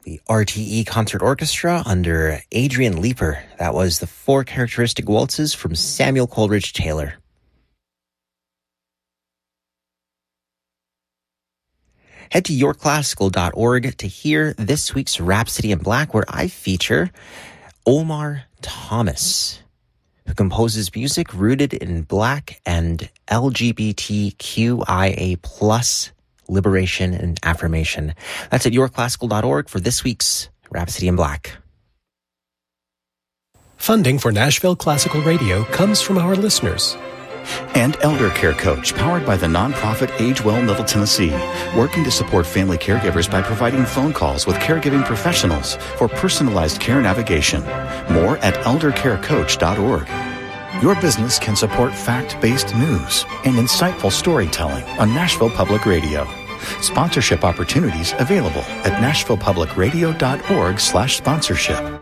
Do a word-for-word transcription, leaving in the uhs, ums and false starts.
The R T E Concert Orchestra under Adrian Leeper. That was the Four Characteristic Waltzes from Samuel Coleridge Taylor. Head to your classical dot org to hear this week's Rhapsody in Black, where I feature Omar Thomas, who composes music rooted in Black and L G B T Q I A plus liberation and affirmation. That's at your classical dot org for this week's Rhapsody in Black. Funding for Nashville Classical Radio comes from our listeners. And Elder Care Coach, powered by the nonprofit Age Well Middle Tennessee, working to support family caregivers by providing phone calls with caregiving professionals for personalized care navigation. More at elder care coach dot org. Your business can support fact-based news and insightful storytelling on Nashville Public Radio. Sponsorship opportunities available at nashville public radio dot org slash sponsorship.